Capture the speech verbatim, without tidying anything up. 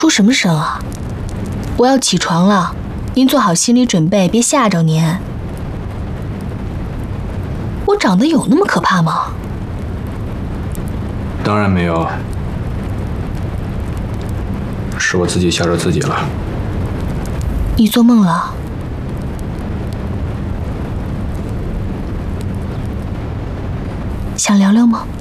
出什么声啊？我要起床了，您做好心理准备，别吓着您。我长得有那么可怕吗？ 当然没有，是我自己吓着自己了。 你做梦了？想聊聊吗？